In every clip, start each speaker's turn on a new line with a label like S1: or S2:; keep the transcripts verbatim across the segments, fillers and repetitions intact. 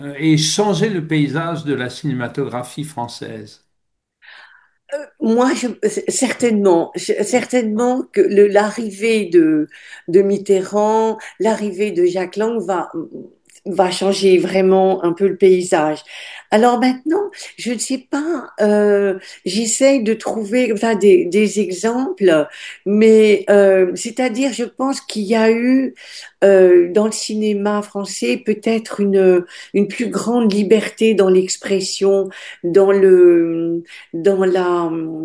S1: euh, et changer le paysage de la cinématographie française?
S2: Moi, je, certainement, je- certainement que le- l'arrivée de, de Mitterrand, l'arrivée de Jacques Lang va, va changer vraiment un peu le paysage. Alors maintenant, je ne sais pas, euh, j'essaye de trouver comme ça, des, des exemples, mais euh, c'est-à-dire, je pense qu'il y a eu euh, dans le cinéma français peut-être une, une plus grande liberté dans l'expression, dans le dans la,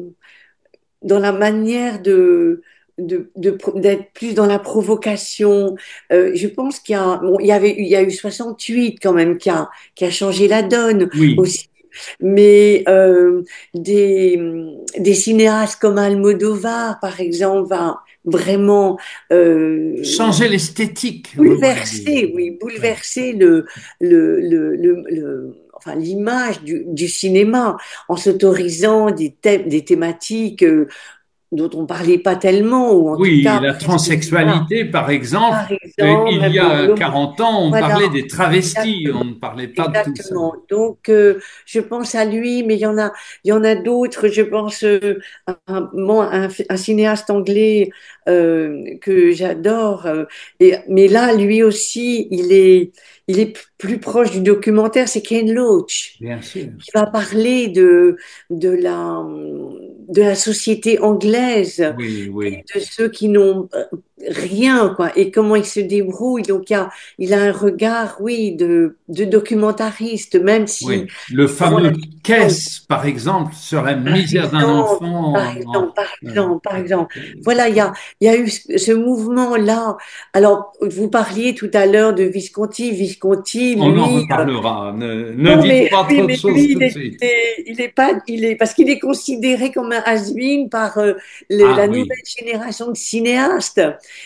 S2: dans la manière de, de, de- d'être plus dans la provocation. Euh, je pense qu'il y a, bon, il y avait, il y a eu soixante-huit quand même qui a, qui a changé la donne
S1: Oui,
S2: aussi. Mais euh, des, des cinéastes comme Almodovar, par exemple, va vraiment euh,
S1: changer l'esthétique, vous voulez dire.
S2: bouleverser, oui,
S1: Ouais.
S2: bouleverser le, le, le, le, le- enfin, l'image du, du cinéma en s'autorisant des, thèmes, des thématiques euh, dont on parlait pas tellement, ou en tout
S1: Oui,
S2: cas,
S1: la
S2: presque, voilà.
S1: transsexualité, par exemple,
S2: Par
S1: euh,
S2: exemple,
S1: il
S2: même
S1: y
S2: bon,
S1: a
S2: l'homo-
S1: quarante ans, on
S2: voilà,
S1: parlait des travestis, on
S2: exactement.
S1: ne parlait pas de tout ça.
S2: Exactement. Donc, euh, je pense à lui, mais il y en a, il y en a d'autres. Je pense euh, à un, moi, un, un cinéaste anglais euh, que j'adore. euh, et, mais là, lui aussi, il est, il est plus proche du documentaire. C'est Ken Loach
S1: Bien sûr.
S2: qui va parler de, de la, de la société anglaise
S1: Oui,
S2: et
S1: oui.
S2: de ceux qui n'ont euh, rien, quoi, et comment ils se débrouillent. Donc, il y a, il a un regard, oui, de, de documentariste, même si
S1: Oui, le
S2: prend la
S1: fameux
S2: question,
S1: Caisse, par exemple, sur la
S2: par
S1: misère d'un
S2: exemple, par
S1: enfant.
S2: exemple,
S1: en-
S2: par
S1: en-
S2: exemple, par exemple.
S1: euh,
S2: Voilà, il y a, il y a eu ce, ce mouvement-là. Alors, vous parliez tout à l'heure de Visconti. Visconti,
S1: on en
S2: lui,
S1: reparlera. Ne, ne
S2: non,
S1: dites
S2: mais
S1: pas
S2: oui,
S1: trop de
S2: mais
S1: choses
S2: lui,
S1: tout
S2: il
S1: de
S2: est,
S1: suite.
S2: il est, il est pas, il est, parce qu'il est considéré comme un has-been par euh, le-
S1: Ah
S2: la nouvelle
S1: oui,
S2: génération de cinéastes.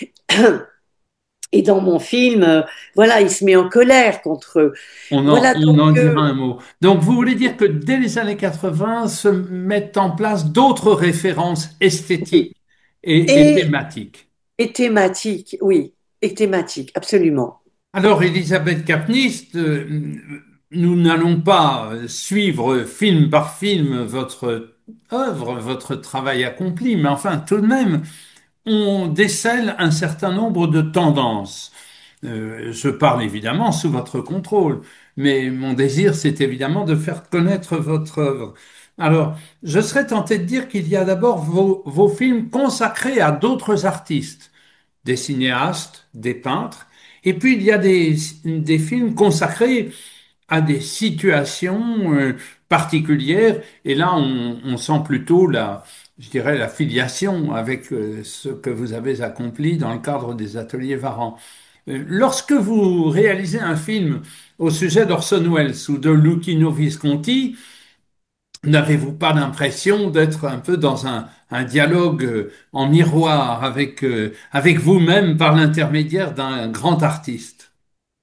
S2: Et dans mon film, euh, voilà, il se met en colère contre eux.
S1: on en,
S2: Voilà,
S1: on
S2: donc,
S1: en dira
S2: euh,
S1: un mot. Donc, vous voulez dire que dès les années quatre-vingts se mettent en place d'autres références esthétiques
S2: oui.
S1: et, et
S2: Et,
S1: thématiques.
S2: et thématique, oui, et thématique, absolument.
S1: Alors, Elisabeth Kapnist, euh, nous n'allons pas euh, suivre film par film votre œuvre, votre travail accompli, mais enfin, tout de même, on décèle un certain nombre de tendances. Euh, je parle évidemment sous votre contrôle, mais mon désir, c'est évidemment de faire connaître votre œuvre. Alors, je serais tenté de dire qu'il y a d'abord vos, vos films consacrés à d'autres artistes, des cinéastes, des peintres, et puis il y a des, des films consacrés à des situations euh, particulières, et là on, on sent plutôt la, je dirais, la filiation avec euh, ce que vous avez accompli dans le cadre des ateliers Varan. Euh, Lorsque vous réalisez un film au sujet d'Orson Welles ou de Luchino Visconti, n'avez-vous pas l'impression d'être un peu dans un, un dialogue euh, en miroir avec, euh, avec vous-même par l'intermédiaire d'un grand artiste?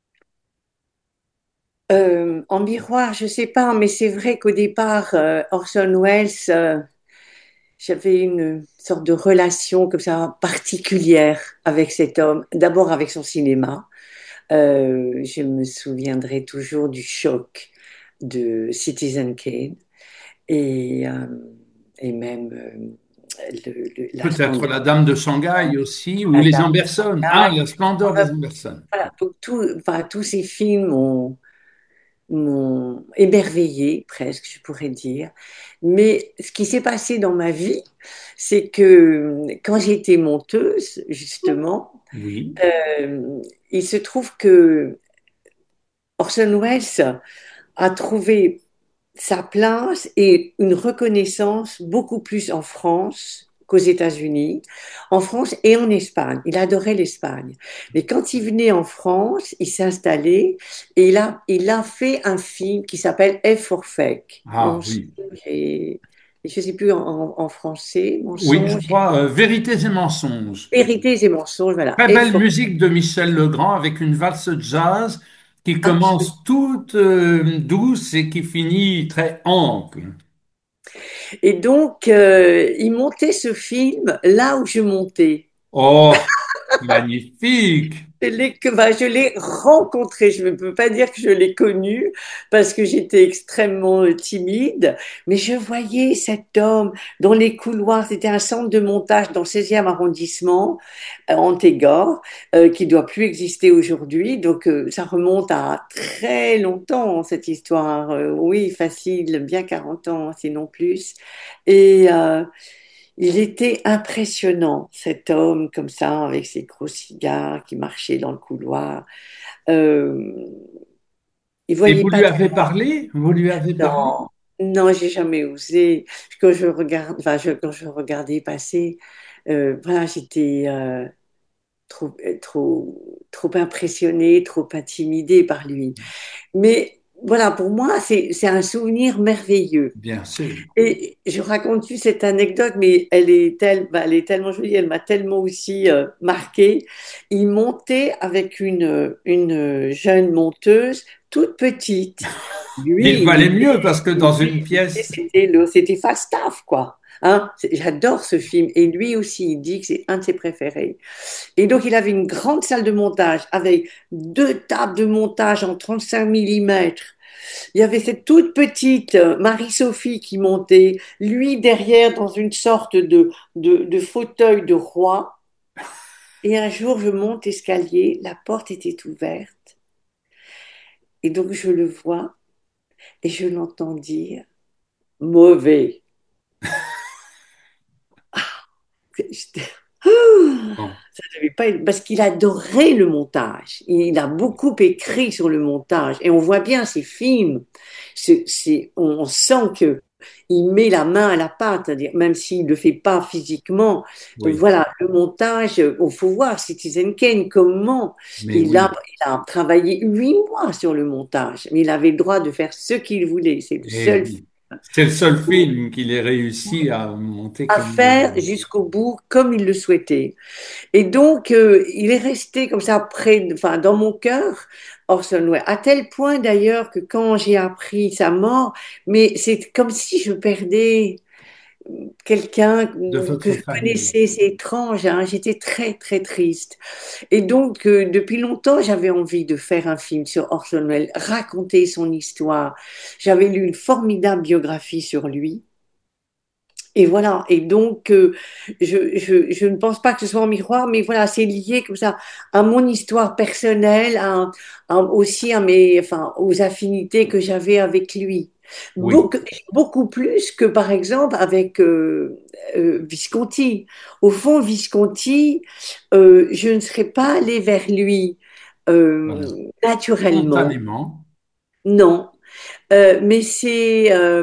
S2: Euh, en miroir, je sais pas, mais c'est vrai qu'au départ, euh, Orson Welles, euh, j'avais une sorte de relation comme ça particulière avec cet homme. D'abord avec son cinéma. Euh, je me souviendrai toujours du choc de Citizen Kane et, euh, et même euh, le- le- la
S1: Peut-être
S2: splendeur,
S1: la Dame de Shanghai aussi, ou
S2: la
S1: les
S2: Dame de
S1: Amberson. Ah,
S2: Shanghai.
S1: la splendeur
S2: Enfin,
S1: des Amberson.
S2: voilà, donc tout, enfin, tous ces films m'ont m'ont émerveillée, presque, je pourrais dire. Mais ce qui s'est passé dans ma vie, c'est que quand j'étais monteuse, justement,
S1: Oui.
S2: euh, il se trouve que Orson Welles a trouvé sa place et une reconnaissance beaucoup plus en France qu'aux États-Unis, en France et en Espagne. Il adorait l'Espagne. Mais quand il venait en France, il s'est installé et il a, il a fait un film qui s'appelle F for Fake.
S1: Ah
S2: Mensonge
S1: oui.
S2: et, et je ne sais plus en, en- en français,
S1: Oui, je
S2: mensonge,
S1: crois euh, Vérités et mensonges.
S2: vérités et mensonges, voilà.
S1: Très
S2: F
S1: belle
S2: for
S1: musique de Michel Legrand avec une valse jazz qui
S2: absolument.
S1: commence toute euh, douce et qui finit très ample.
S2: Et donc, euh, il montait ce film là où je montais.
S1: Oh, magnifique!
S2: Je l'ai que, bah, je l'ai rencontré. Je ne peux pas dire que je l'ai connu parce que j'étais extrêmement euh, timide, mais je voyais cet homme dans les couloirs. C'était un centre de montage dans le seizième arrondissement, euh, en Antégore, euh, qui doit plus exister aujourd'hui. Donc, euh, ça remonte à très longtemps, cette histoire. Euh, oui, facile, bien quarante ans, sinon plus. Et, euh, il était impressionnant, cet homme comme ça, avec ses gros cigares qui marchait dans le couloir. Euh, il
S1: Et
S2: voyait
S1: vous
S2: pas
S1: lui
S2: très
S1: avez parlé? Vous lui avez parlé?
S2: non, non, j'ai jamais osé. Quand je regarde, enfin, je- quand je regardais passer, euh, voilà, j'étais euh, trop, euh, trop, trop impressionnée, trop intimidée par lui. Mais voilà, pour moi, c'est, c'est un souvenir merveilleux.
S1: Bien sûr.
S2: Et je raconte juste cette anecdote, mais elle est, tel- bah, elle est tellement jolie, elle m'a tellement aussi euh, marquée. Il montait avec une, une jeune monteuse toute petite.
S1: Il
S2: Lui, il
S1: valait
S2: était,
S1: mieux parce que dans une
S2: lui,
S1: pièce,
S2: c'était le- c'était Falstaff, quoi. Hein, C'est- j'adore ce film. Et lui aussi, il dit que c'est un de ses préférés. Et donc, il avait une grande salle de montage avec deux tables de montage en trente-cinq millimètres. Il y avait cette toute petite euh, Marie-Sophie qui montait, lui derrière dans une sorte de, de, de fauteuil de roi. Et un jour, je monte l'escalier, la porte était ouverte. Et donc, je le vois et je l'entends dire mauvais. J'étais- Ah,
S1: bon,
S2: ça devait pas être... Parce qu'il adorait le montage. Il a beaucoup écrit sur le montage. Et on voit bien ses films. C'est, c'est- on sent que il met la main à la pâte, c'est-à-dire même s'il ne le fait pas physiquement.
S1: oui,
S2: Voilà, le montage, il faut voir Citizen Kane, comment
S1: mais
S2: il a,
S1: oui.
S2: il a travaillé huit mois sur le montage. Mais il avait le droit de faire ce qu'il voulait. C'est le
S1: Et
S2: seul
S1: oui. C'est le seul film qu'il ait réussi à monter
S2: à
S1: comme il le
S2: faire
S1: voulait.
S2: jusqu'au bout comme il le souhaitait. Et donc, euh, il est resté comme ça près, enfin, dans mon cœur, Orson Welles, à tel point d'ailleurs que quand j'ai appris sa mort, mais c'est comme si je perdais quelqu'un
S1: De
S2: que
S1: votre
S2: je
S1: famille.
S2: connaissais, c'est étrange, hein. J'étais très, très triste. Et donc, euh, depuis longtemps, j'avais envie de faire un film sur Orson Welles, raconter son histoire. J'avais lu une formidable biographie sur lui. Et voilà, et donc euh, je, je, je ne pense pas que ce soit en miroir, mais voilà, c'est lié comme ça à mon histoire personnelle, à, à- aussi à mes, enfin, aux affinités que j'avais avec lui.
S1: Oui,
S2: Beaucoup, beaucoup plus que par exemple avec euh, euh, Visconti. Au fond, Visconti, euh, je ne serais pas allée vers lui euh,
S1: voilà.
S2: naturellement,
S1: Spontanément,
S2: non. Euh, mais c'est euh,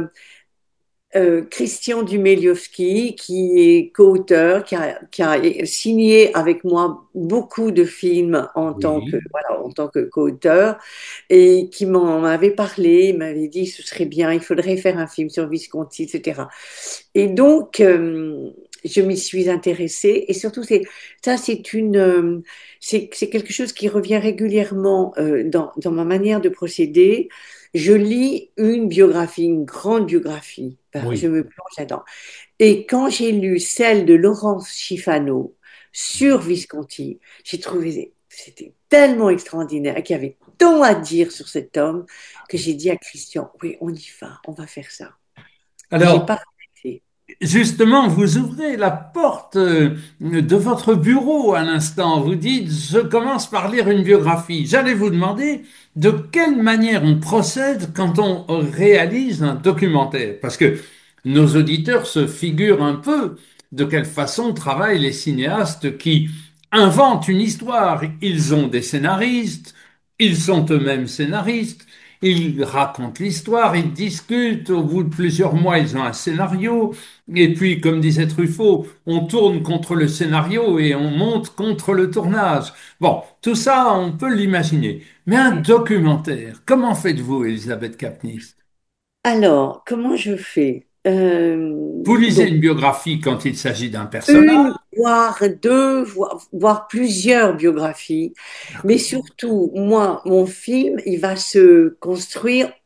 S2: euh, Christian Dumeliowski, qui est co-auteur, qui a, qui a signé avec moi beaucoup de films en tant que,
S1: oui.
S2: voilà, en tant que co-auteur, et qui m'en avait parlé, il m'avait dit ce serait bien, il faudrait faire un film sur Visconti, et cetera. Et donc, euh, je m'y suis intéressée, et surtout, c'est, ça, c'est une, euh, c'est, c'est quelque chose qui revient régulièrement euh, dans, dans ma manière de procéder. Je lis une biographie, une grande biographie. Ben, je
S1: Oui.
S2: me plonge là-dedans. Et quand j'ai lu celle de Laurence Schifano sur Visconti, j'ai trouvé c'était tellement extraordinaire qu'il y avait tant à dire sur cet homme que j'ai dit à Christian, oui, on y va, on va faire ça. Et j'ai
S1: Alors,
S2: pas regretté.
S1: justement, vous ouvrez la porte euh, de votre bureau à l'instant. Vous dites, je commence par lire une biographie. J'allais vous demander de quelle manière on procède quand on réalise un documentaire. Parce que nos auditeurs se figurent un peu de quelle façon travaillent les cinéastes qui inventent une histoire. Ils ont des scénaristes, ils sont eux-mêmes scénaristes. Ils racontent l'histoire, ils discutent, au bout de plusieurs mois, ils ont un scénario, et puis, comme disait Truffaut, on tourne contre le scénario et on monte contre le tournage. Bon, tout ça, on peut l'imaginer. Mais un documentaire, comment faites-vous, Elisabeth Kapnis?
S2: Alors, comment je fais? Euh,
S1: Vous lisez
S2: donc,
S1: une biographie quand il s'agit d'un personnage,
S2: une, voire deux, voire, voire plusieurs biographies. Mais
S1: d'accord?
S2: surtout, moi, mon film, il va se construire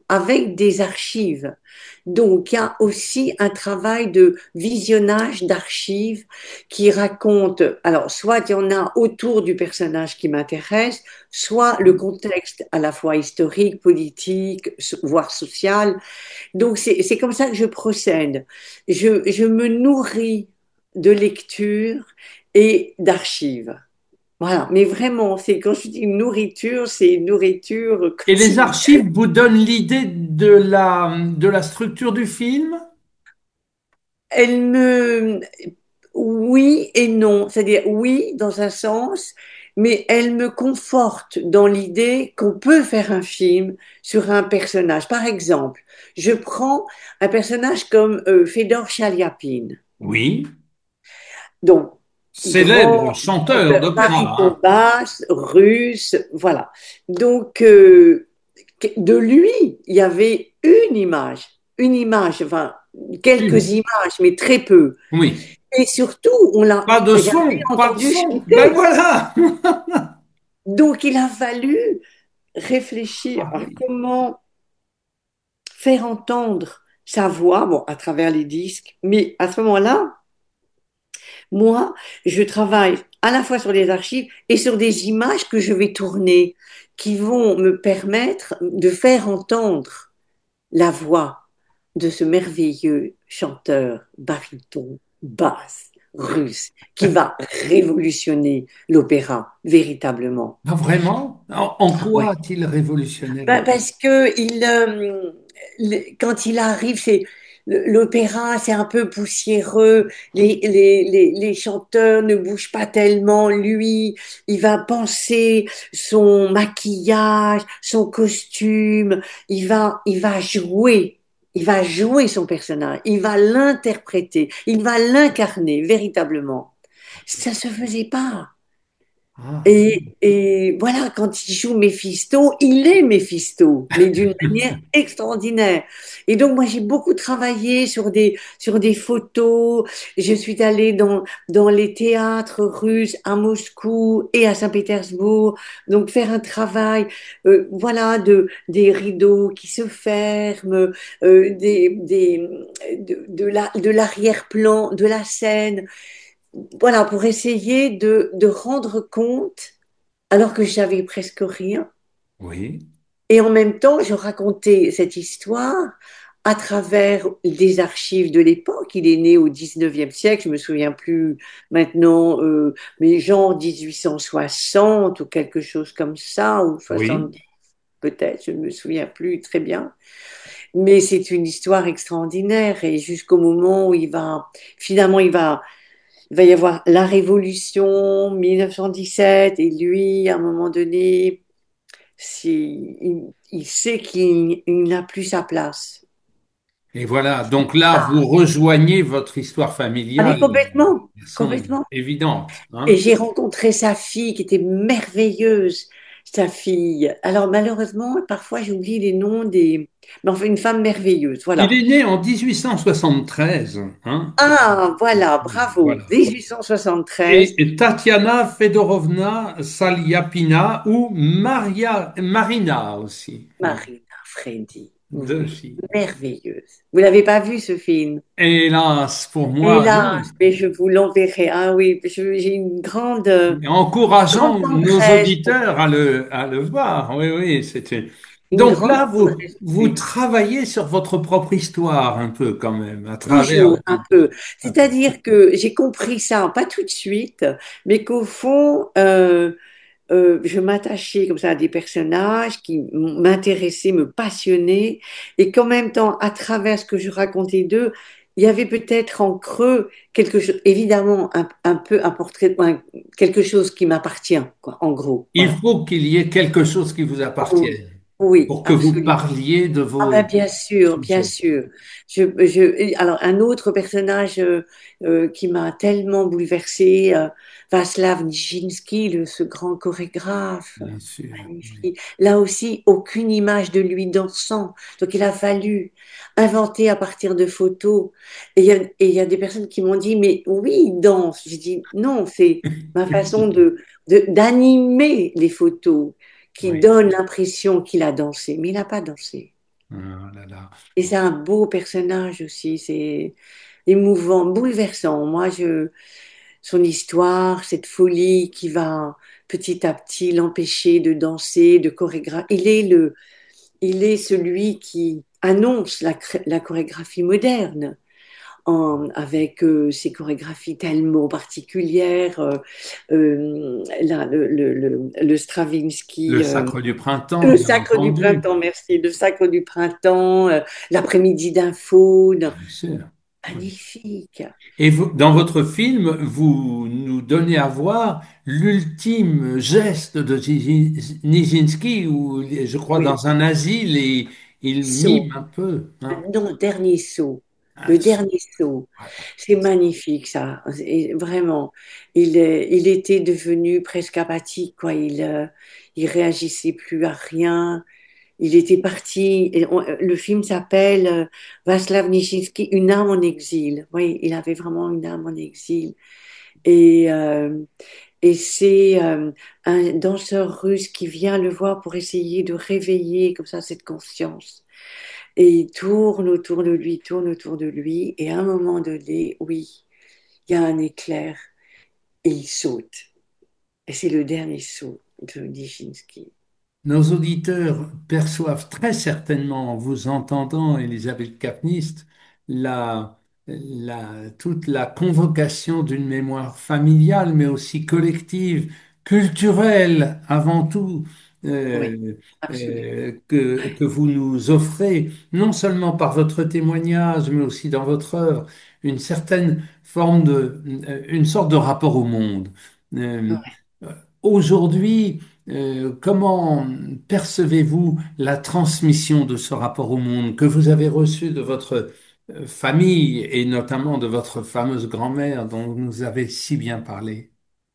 S2: avec des archives. Donc, il y a aussi un travail de visionnage d'archives qui raconte, alors, soit il y en a autour du personnage qui m'intéresse, soit le contexte à la fois historique, politique, voire social. Donc, c'est, c'est comme ça que je procède. Je, je me nourris de lecture et d'archives. Voilà, mais vraiment, c'est quand je dis nourriture, c'est une nourriture
S1: Et les
S2: quotidienne.
S1: archives vous donnent l'idée de la, de la structure du film?
S2: Elle me, oui et non, c'est-à-dire oui dans un sens, mais elle me conforte dans l'idée qu'on peut faire un film sur un personnage. Par exemple, je prends un personnage comme euh, Fedor Chaliapin.
S1: Oui,
S2: Donc, grand
S1: célèbre chanteur
S2: chanteur,
S1: d'opéra,
S2: baryton
S1: hein.
S2: basse, russe, voilà. Donc, euh, de lui, il y avait une image, une image, enfin, quelques
S1: Une.
S2: images, mais très peu.
S1: Oui.
S2: Et surtout, on l'a
S1: Pas de
S2: jamais
S1: son, pas de
S2: entendu
S1: son. Ben
S2: chanter.
S1: voilà.
S2: Donc, il a fallu réfléchir
S1: Ah
S2: à
S1: oui.
S2: comment faire entendre sa voix, bon, à travers les disques. Mais à ce moment-là, moi, je travaille à la fois sur les archives et sur des images que je vais tourner qui vont me permettre de faire entendre la voix de ce merveilleux chanteur baryton, basse, russe, qui va révolutionner l'opéra véritablement.
S1: Ah, vraiment? En, en
S2: Ah
S1: quoi
S2: ouais.
S1: a-t-il révolutionné
S2: Ben,
S1: l'opéra?
S2: parce que il, euh, le- quand il arrive, c'est l'opéra, c'est un peu poussiéreux. Les, les, les, les chanteurs ne bougent pas tellement. Lui, il va penser son maquillage, son costume. Il va, il va jouer. Il va jouer son personnage. Il va l'interpréter. Il va l'incarner véritablement. Ça se faisait pas.
S1: Ah
S2: Et,
S1: oui.
S2: et voilà, quand il joue Méphisto, il est Méphisto, mais d'une manière extraordinaire. Et donc, moi, j'ai beaucoup travaillé sur des, sur des photos. Je suis allée dans, dans les théâtres russes à Moscou et à Saint-Pétersbourg. Donc, faire un travail, euh, voilà, de, des rideaux qui se ferment, euh, des, des, de, de la, de l'arrière-plan de la scène. Voilà, pour essayer de, de rendre compte alors que j'avais presque rien.
S1: Oui.
S2: Et en même temps, je racontais cette histoire à travers des archives de l'époque. Il est né au dix-neuvième siècle, je me souviens plus maintenant, euh, mais genre mille huit cent soixante ou quelque chose comme ça, ou
S1: Oui.
S2: soixante-dix peut-être, je ne me souviens plus très bien. Mais c'est une histoire extraordinaire et jusqu'au moment où il va, finalement, il va, il va y avoir la Révolution, mille neuf cent dix-sept, et lui, à un moment donné, c'est, il, il sait qu'il il n'a plus sa place.
S1: Et voilà. Donc là,
S2: Ah,
S1: vous rejoignez votre histoire
S2: ah, mais
S1: familiale
S2: complètement,
S1: de façon
S2: complètement.
S1: évidente,
S2: Et
S1: hein.
S2: j'ai rencontré sa fille qui était merveilleuse, sa fille. Alors malheureusement, parfois j'oublie les noms des... Mais enfin, une femme merveilleuse,
S1: Il
S2: voilà.
S1: est né en mille huit cent soixante-treize, hein.
S2: Ah, voilà, bravo.
S1: Voilà.
S2: mille huit cent soixante-treize,
S1: Et Tatiana Fedorovna Saliapina ou Maria, Marina aussi. Voilà.
S2: Marina Freddy,
S1: Deux
S2: oui,
S1: filles.
S2: merveilleuse. Vous l'avez pas vu ce film?
S1: Hélas, pour
S2: Et
S1: moi, non.
S2: là, mais je vous l'enverrai. Ah oui, je- j'ai une grande, grande
S1: Encourageons nos
S2: tendresse pour
S1: auditeurs à le, à le voir. Oui, oui, c'était.
S2: une
S1: Donc
S2: grande
S1: là, vous,
S2: tendresse pour
S1: vous
S2: lui.
S1: travaillez sur votre propre histoire un peu quand même, à travers.
S2: Toujours un peu. C'est-à-dire que j'ai compris ça, pas tout de suite, mais qu'au fond, euh, euh, je m'attachais comme ça à des personnages qui m'intéressaient, me passionnaient, et qu'en même temps, à travers ce que je racontais d'eux, il y avait peut-être en creux quelque chose, évidemment, un, un peu un portrait, un- quelque chose qui m'appartient, quoi, en gros.
S1: Il
S2: Voilà.
S1: faut qu'il y ait quelque chose qui vous
S2: Oui,
S1: appartienne
S2: oui,
S1: pour que vous
S2: absolument.
S1: parliez de
S2: Ah
S1: vos
S2: ben bien sûr, bien
S1: sujets.
S2: sûr. Je, je, alors un autre personnage euh, euh, qui m'a tellement bouleversée, euh, Václav Nijinsky, le, ce grand chorégraphe,
S1: Bien sûr. Oui.
S2: magnifique. Là aussi, aucune image de lui dansant. Donc il a fallu inventer à partir de photos. Et il y a, et il y a des personnes qui m'ont dit, mais oui, il danse. J'ai dit, non, c'est ma façon de, de, d'animer les photos qui
S1: Oui.
S2: donne l'impression qu'il a dansé, mais il n'a pas dansé.
S1: Oh là là.
S2: Et c'est un beau personnage aussi, c'est émouvant, bouleversant. Moi, je, son histoire, cette folie qui va petit à petit l'empêcher de danser, de chorégraphier. Il est le, il est celui qui annonce la, cré- la chorégraphie moderne. En- avec euh, ses chorégraphies tellement particulières, euh, euh, là, le, le, le, le
S1: Le
S2: Stravinsky, euh,
S1: Sacre du Printemps,
S2: le
S1: bien
S2: Sacre du
S1: entendu.
S2: printemps, merci, le Sacre du printemps, euh, l'après-midi d'un faune,
S1: Bien sûr. Oui.
S2: magnifique.
S1: Et vous- dans votre film, vous nous donnez à voir l'ultime geste de Niji- Nijinsky, où il est, je crois,
S2: Oui,
S1: dans un asile et il mime
S2: saut,
S1: un peu. Hein.
S2: non, dernier saut,
S1: Un
S2: le
S1: saut.
S2: dernier saut.
S1: Voilà.
S2: C'est magnifique ça, et vraiment. Il, est- il était devenu presque apathique, quoi. Il, euh, il réagissait plus à rien. Il était parti. Et on- le film s'appelle euh, Václav Nijinsky, Une âme en exil. Oui, il avait vraiment une âme en exil. Et, euh, et c'est euh, un danseur russe qui vient le voir pour essayer de réveiller comme ça cette conscience. Et il tourne autour de lui, tourne autour de lui. Et à un moment donné, oui, il y a un éclair et il saute. Et c'est le dernier saut de Nijinsky.
S1: Nos auditeurs perçoivent très certainement, en vous entendant, Elisabeth Kapnist, la, la- toute la convocation d'une mémoire familiale, mais aussi collective, culturelle avant tout,
S2: Oui,
S1: euh,
S2: absolument.
S1: euh, que, que vous nous offrez, non seulement par votre témoignage, mais aussi dans votre œuvre, une certaine forme de, une sorte de rapport au monde. Euh, Aujourd'hui, euh, comment percevez-vous la transmission de ce rapport au monde que vous avez reçu de votre euh, famille et notamment de votre fameuse grand-mère dont vous nous avez si bien parlé?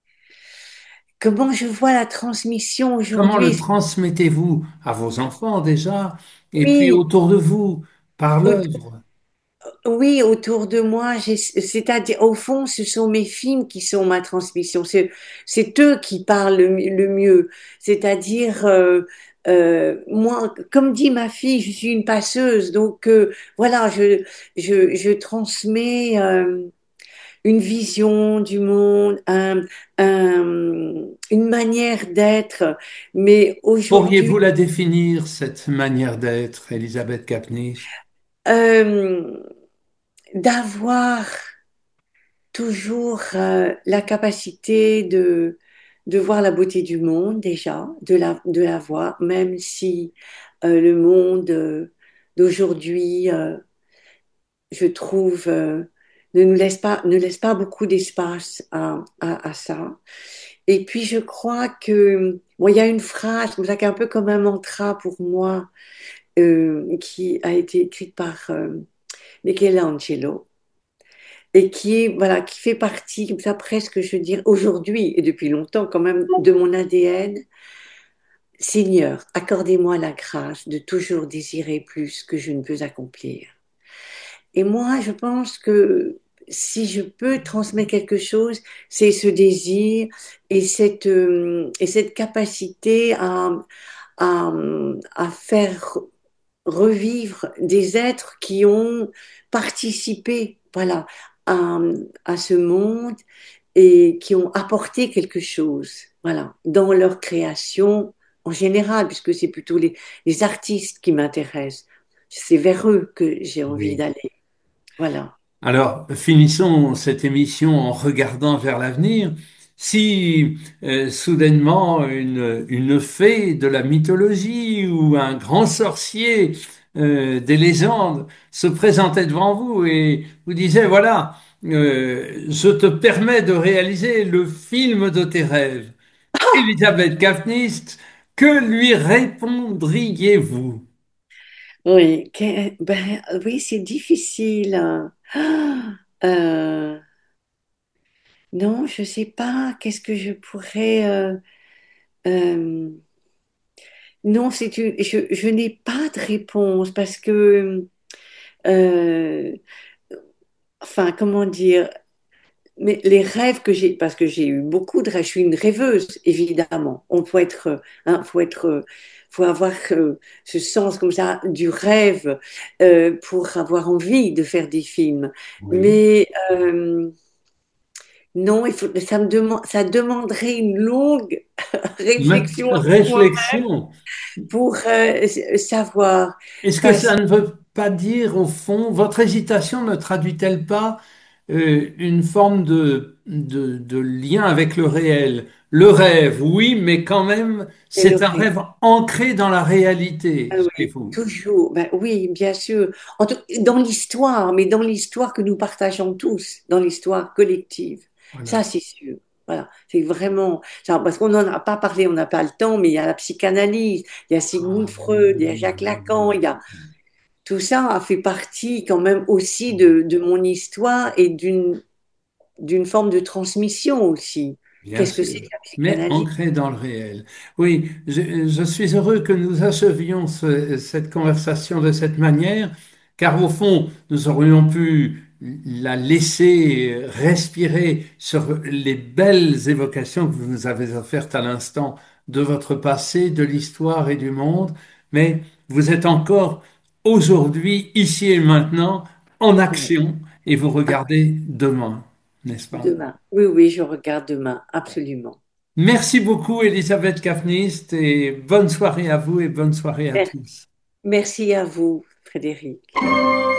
S2: Comment je vois la transmission
S1: Comment le
S2: aujourd'hui?
S1: transmettez-vous à vos enfants déjà et puis
S2: Oui,
S1: autour de vous par
S2: au-
S1: l'œuvre?
S2: oui, autour de moi, j'ai- c'est-à-dire, au fond, ce sont mes films qui sont ma transmission. C'est, c'est eux qui parlent le, mi- le mieux. C'est-à-dire, euh, euh, moi, comme dit ma fille, je suis une passeuse. Donc, euh, voilà, je, je, je transmets euh, une vision du monde, un, un- une manière d'être. Mais aujourd'hui,
S1: Pourriez-vous la définir, cette manière d'être, Elisabeth Kapnis?
S2: euh, d'avoir toujours euh, la capacité de, de voir la beauté du monde déjà, de la, de la voir, même si euh, le monde euh, d'aujourd'hui, euh, je trouve, euh, ne nous laisse pas, ne laisse pas beaucoup d'espace à, à, à ça. Et puis je crois que, bon, il y a une phrase comme ça qui est un peu comme un mantra pour moi, euh, qui a été écrite par euh, Michelangelo et qui est, voilà, qui fait partie, comme ça, presque, je veux dire, aujourd'hui et depuis longtemps quand même, de mon A D N. Seigneur, accordez-moi la grâce de toujours désirer plus que je ne peux accomplir. Et moi, je pense que si je peux transmettre quelque chose, c'est ce désir et cette, euh, et cette capacité à, à, à faire revivre des êtres qui ont participé, voilà, à, à ce monde et qui ont apporté quelque chose, voilà, dans leur création en général, puisque c'est plutôt les, les artistes qui m'intéressent. C'est vers eux que j'ai envie
S1: Oui.
S2: d'aller. Voilà.
S1: Alors, finissons cette émission en regardant vers l'avenir. Si euh, soudainement une, une fée de la mythologie ou un grand sorcier euh, des légendes se présentait devant vous et vous disait, voilà, euh, je te permets de réaliser le film de tes rêves. Elisabeth Kapnist, que lui répondriez-vous?
S2: Oui, que- ben, oui, c'est difficile, hein. Ah, euh, non, je sais pas. Qu'est-ce que je pourrais. euh, euh, non, c'est une, je, je n'ai pas de réponse parce que, euh, enfin, comment dire. mais les rêves que j'ai, parce que j'ai eu beaucoup de rêves, je suis une rêveuse, évidemment. On peut être, hein, faut être, faut avoir euh, ce sens comme ça du rêve euh, pour avoir envie de faire des films.
S1: Oui.
S2: Mais euh, non, il faut, ça me demande, ça demanderait une longue
S1: Ma
S2: réflexion avec moi
S1: réflexion.
S2: pour euh, savoir.
S1: Est-ce que ça
S2: Parce
S1: ne veut pas dire, au fond, votre hésitation ne traduit-elle pas euh, une forme de, de, de lien avec le réel? Le rêve, oui, mais quand même,
S2: et le
S1: c'est un
S2: rêve.
S1: rêve ancré dans la réalité
S2: Ah
S1: chez
S2: oui,
S1: vous.
S2: toujours. Ben oui, bien sûr. En tout- dans l'histoire, mais dans l'histoire que nous partageons tous, dans l'histoire collective. Ça,
S1: Voilà.
S2: c'est sûr. Voilà, c'est vraiment ça, parce qu'on n'en a pas parlé, on n'a pas le temps, mais il y a la psychanalyse, il y a Sigmund
S1: Ah oui,
S2: Freud, il y a
S1: oui,
S2: Jacques
S1: oui,
S2: Lacan,
S1: oui.
S2: il y a tout ça a fait partie quand même aussi de, de mon histoire et d'une d'une forme de transmission aussi.
S1: Bien
S2: Qu'est-ce que c'est
S1: sûr,
S2: que la
S1: mais
S2: psychanalyse?
S1: ancré dans le réel. Oui, je, je suis heureux que nous achevions ce- cette conversation de cette manière, car au fond, nous aurions pu la laisser respirer sur les belles évocations que vous nous avez offertes à l'instant de votre passé, de l'histoire et du monde, mais vous êtes encore aujourd'hui, ici et maintenant, en
S2: Ouais.
S1: action, et vous
S2: Ah,
S1: regardez demain, n'est-ce pas?
S2: demain. Oui, oui, je regarde demain, absolument.
S1: Merci beaucoup, Elisabeth Kafnist, et bonne soirée à vous et bonne soirée à
S2: Mer-
S1: tous.
S2: Merci à vous, Frédéric.